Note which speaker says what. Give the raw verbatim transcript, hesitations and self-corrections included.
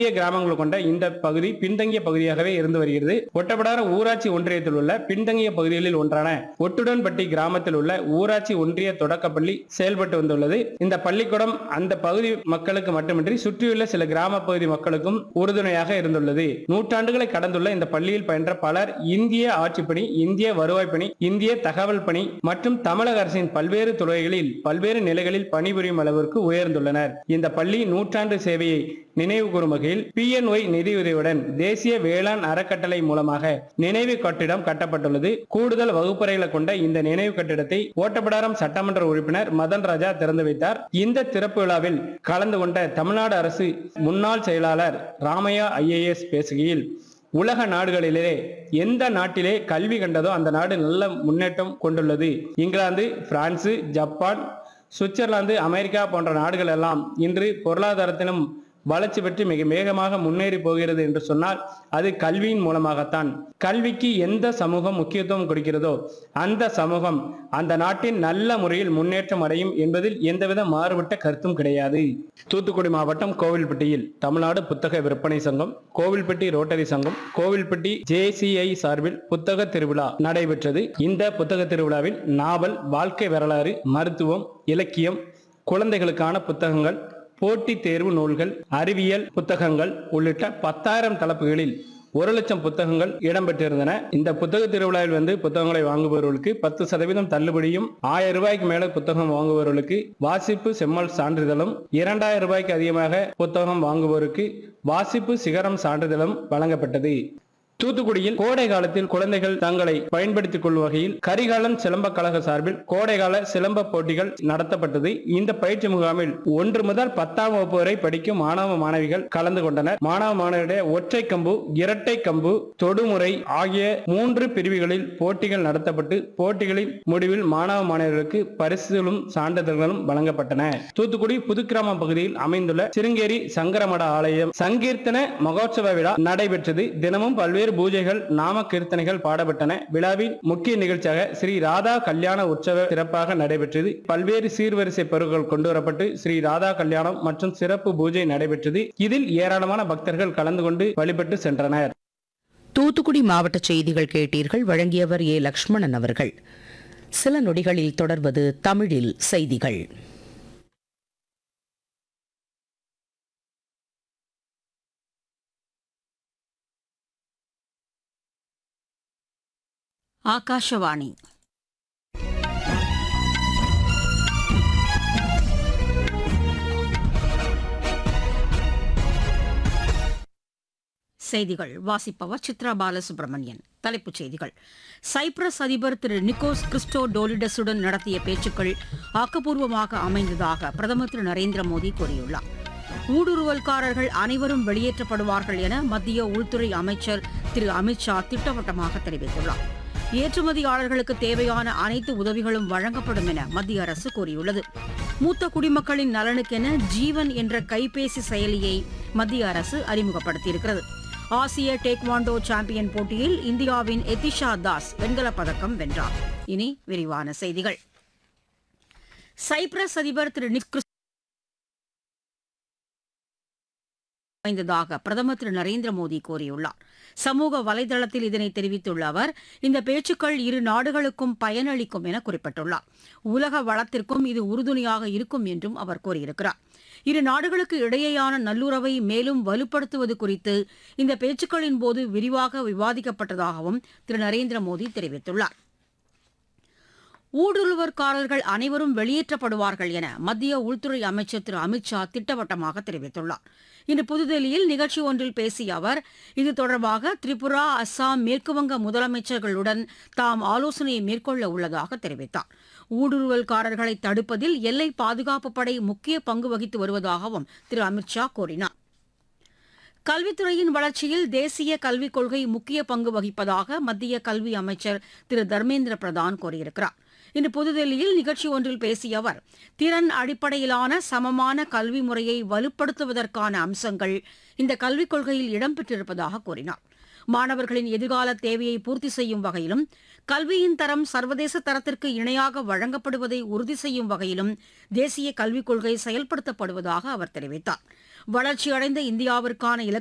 Speaker 1: கிராமங்கள் கொண்ட இந்த பகுதி பின்தங்கிய பகுதியாகவே இருந்து வருகிறது. ஒட்டப்பிடாரம் ஊராட்சி ஒன்றியத்தில் உள்ள பின்தங்கிய பகுதிகளில் ஒன்றான ஒட்டுடன்பட்டி கிராமத்தில் உள்ள ஊராட்சி ஒன்றிய தொடக்கப்பள்ளி செயல்பட்டு வந்துள்ளது. இந்த பள்ளிக்கூடம் அந்த பகுதி மக்களுக்கு மட்டுமின்றி சுற்றியுள்ள சில கிராம பகுதி மக்களுக்கும் உறுதுணையாக இருந்துள்ளது. நூற்றாண்டுகளை கடந்துள்ள இந்த பள்ளியில் பயின்ற பலர் இந்திய ஆட்சிப்பணி, இந்திய வருவாய் பணி, இந்திய தகவல் பணி மற்றும் தமிழக அரசின் பல்வேறு துறைகளில் பல்வேறு நிலைகளில் பணிபுரியும் அளவிற்கு உயர்ந்துள்ளனர். இந்த பள்ளி நூற்றாண்டு சேவையை நினைவு கூறும் வகையில் பி என் ஒய் நிதியுதவியுடன் தேசிய வேளாண் அறக்கட்டளை மூலமாக நினைவு கட்டிடம் கட்டப்பட்டுள்ளது. கூடுதல் வகுப்பறைகளை கொண்ட இந்த நினைவு கட்டிடத்தை ஓட்டப்பிடாரம் சட்டமன்ற உறுப்பினர் மதன் ராஜா திறந்து வைத்தார். இந்த திறப்பு விழாவில் கலந்து கொண்ட தமிழ்நாடு அரசு முன்னாள் செயலாளர் ராமையா ஐ ஏ எஸ் பேசுகையில், உலக நாடுகளிலே எந்த நாட்டிலே கல்வி கண்டதோ அந்த நாடு நல்ல முன்னேற்றம் கொண்டுள்ளது. England, France, Japan, Switzerland, America போன்ற நாடுகள் எல்லாம் இன்று பொருளாதாரத்திலும் வளர்ச்சி பெற்று மிக வேகமாக முன்னேறி போகிறது என்று சொன்னால் அது கல்வியின் மூலமாகத்தான். கல்விக்கு எந்த சமூகம் முக்கியத்துவம் கொடுக்கிறதோ அந்த சமூகம் அந்த நாட்டின் நல்ல முறையில் முன்னேற்றம் அடையும் என்பதில் எந்தவித மாறுபட்ட கருத்தும் கிடையாது. தூத்துக்குடி மாவட்டம் கோவில்பட்டியில் தமிழ்நாடு புத்தக விற்பனை சங்கம், கோவில்பட்டி ரோட்டரி சங்கம், கோவில்பட்டி ஜே சி ஐ சார்பில் புத்தக திருவிழா நடைபெற்றது. இந்த புத்தக திருவிழாவில் நாவல், வாழ்க்கை வரலாறு, மருத்துவம், இலக்கியம், குழந்தைகளுக்கான புத்தகங்கள், போட்டித் தேர்வு நூல்கள், அறிவியல் புத்தகங்கள் உள்ளிட்ட பத்தாயிரம் தலைப்புகளில் ஒரு லட்சம் புத்தகங்கள் இடம்பெற்றிருந்தன. இந்த புத்தக திருவிழாவில் வந்து புத்தகங்களை வாங்குபவர்களுக்கு பத்து சதவீதம் தள்ளுபடியும், ஆயிரம் ரூபாய்க்கு மேல புத்தகம் வாங்குபவர்களுக்கு வாசிப்பு செம்மல் சான்றிதழும், இரண்டாயிரம் ரூபாய்க்கு அதிகமாக புத்தகம் வாங்குவோருக்கு வாசிப்பு சிகரம் சான்றிதழும் வழங்கப்பட்டது. தூத்துக்குடியில் கோடை காலத்தில் குழந்தைகள் தங்களை பயன்படுத்திக் கொள்ளும் வகையில் கரிகாலன் சிலம்ப கழக சார்பில் கோடைகால சிலம்ப போட்டிகள் நடத்தப்பட்டது. இந்த பயிற்சி முகாமில் ஒன்று முதல் பத்தாம் வகுப்பு வரை படிக்கும் மாணவ மாணவிகள் கலந்து கொண்டனர். மாணவ மாணவியுடைய ஒற்றை கம்பு, இரட்டை கம்பு, தொடுமுறை ஆகிய மூன்று பிரிவுகளில் போட்டிகள் நடத்தப்பட்டு போட்டிகளின் முடிவில் மாணவ மாணவர்களுக்கு பரிசுகளும் சான்றிதழ்களும் வழங்கப்பட்டன. தூத்துக்குடி புதுக்கிராமம் பகுதியில் அமைந்துள்ள சிருங்கேரி சங்கரமட ஆலயம் சங்கீர்த்தன மகோத்சவ விழா நடைபெற்றது. தினமும் பல்வேறு பூஜைகள், நாம கீர்த்தனைகள் பாடப்பட்டன. விழாவின் முக்கிய நிகழ்ச்சியாக ஸ்ரீ ராதா கல்யாண உற்சவ சிறப்பாக நடைபெற்றது. பல்வேறு சீர்வரிசை பொருட்கள் கொண்டு வரப்பட்டு ஸ்ரீ ராதா கல்யாணம் மற்றும் சிறப்பு பூஜை நடைபெற்றது. இதில் ஏராளமான பக்தர்கள் கலந்து கொண்டு வழிபட்டு சென்றனர்.
Speaker 2: தூத்துக்குடி மாவட்ட செய்திகள் கேட்டீர்கள். வழங்கியவர் ஏ லட்சுமணன் அவர்கள். சில நொடிகளில் தொடர்வது தமிழில் செய்திகள்.
Speaker 3: ஆகாஷவாணி. செய்திகள் வாசிப்பவர் சித்ரா பாலசுப்ரமணியன். தலைப்புச் செய்திகள். சைப்ரஸ் அதிபர் திரு நிக்கோஸ் கிறிஸ்டோடோலிடஸுடன் நடத்திய பேச்சுக்கள் ஆக்கப்பூர்வமாக அமைந்ததாக பிரதமர் திரு நரேந்திர மோடி கூறியுள்ளார். ஊடுருவல்காரர்கள் அனைவரும் வெளியேற்றப்படுவார்கள் என மத்திய உள்துறை அமைச்சர் திரு அமித் ஷா திட்டவட்டமாக தெரிவித்துள்ளார். ஏற்றுமதியாளர்களுக்கு தேவையான அனைத்து உதவிகளும் வழங்கப்படும் என மத்திய அரசு கூறியுள்ளது. மூத்த குடிமக்களின் நலனுக்கென ஜீவன் என்ற கைபேசி செயலியை மத்திய அரசு அறிமுகப்படுத்தியிருக்கிறது. ஆசிய டேக்வாண்டோ சாம்பியன் போட்டியில் இந்தியாவின் எதிஷா தாஸ் வெண்கலப் பதக்கம் வென்றார். இனி விரிவான செய்திகள். சைப்ரஸ் அதிபர் திரு நிக்கோஸ் அமைந்ததாக பிரதமர் திரு நரேந்திர மோடி கூறியுள்ளார். சமூக வலைதளத்தில் இதனை தெரிவித்துள்ள அவர், இந்த பேச்சுக்கள் இரு நாடுகளுக்கும் பயனளிக்கும் என குறிப்பிட்டுள்ளார். உலக வளத்திற்கும் இது உறுதுணையாக இருக்கும் என்றும் அவர் கூறியிருக்கிறார். இரு நாடுகளுக்கு இடையேயான நல்லுறவை மேலும் வலுப்படுத்துவது குறித்து இந்த பேச்சுக்களின் போது விரிவாக விவாதிக்கப்பட்டதாகவும் திரு நரேந்திர மோடி தெரிவித்துள்ளார். ஊடுருவற்காரர்கள் அனைவரும் வெளியேற்றப்படுவார்கள் என மத்திய உள்துறை அமைச்சர் திரு அமித் ஷா திட்டவட்டமாக தெரிவித்துள்ளார். இன்று புதுதில்லியில் நிகழ்ச்சி ஒன்றில் பேசிய அவர், இது தொடர்பாக திரிபுரா, அஸ்ஸாம், மேற்குவங்க முதலமைச்சர்களுடன் தாம் ஆலோசனையை மேற்கொள்ள உள்ளதாக தெரிவித்தார். ஊடுருவல்காரர்களை தடுப்பதில் எல்லை பாதுகாப்பு படை முக்கிய பங்கு வகித்து வருவதாகவும் திரு அமித் ஷா கூறினார். கல்வித்துறையின் வளர்ச்சியில் தேசிய கல்விக் கொள்கை முக்கிய பங்கு வகிப்பதாக மத்திய கல்வி அமைச்சர் திரு தர்மேந்திர பிரதான் கூறியிருக்கிறார். இன்று புதுதில்லியில் நிகழ்ச்சி ஒன்றில் பேசிய அவர், திறன் அடிப்படையிலான சமமான கல்வி முறையை வலுப்படுத்துவதற்கான அம்சங்கள் இந்த கல்விக் கொள்கையில் இடம்பெற்றிருப்பதாக கூறினார். மாணவர்களின் எதிர்கால தேவையை பூர்த்தி செய்யும் வகையிலும் கல்வியின் தரம் சர்வதேச தரத்திற்கு இணையாக வழங்கப்படுவதை உறுதி செய்யும் வகையிலும் தேசிய கல்விக் கொள்கை செயல்படுத்தப்படுவதாக அவர் தெரிவித்தார். வளர்ச்சியடைந்த இந்தியாவிற்கான